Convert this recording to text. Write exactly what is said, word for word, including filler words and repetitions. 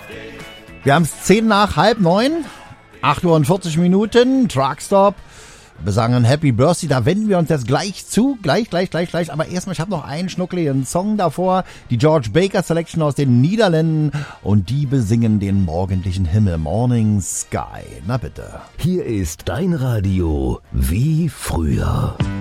Wir haben es zehn nach halb neun, acht Uhr und vierzig Minuten, Truckstop. Wir sagen Happy Birthday, da wenden wir uns jetzt gleich zu, gleich, gleich, gleich, gleich. Aber erstmal, ich habe noch einen schnuckligen Song davor, die George Baker Selection aus den Niederlanden und die besingen den morgendlichen Himmel, Morning Sky. Na bitte. Hier ist dein Radio wie früher.